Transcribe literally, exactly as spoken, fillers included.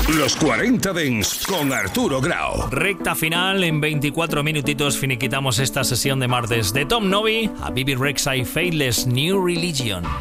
Los cuarenta Dents con Arturo Grau. Recta final, en veinticuatro minutitos finiquitamos esta sesión de martes. De Tom Novi a Bibi Rexha y Faithless, New Religion.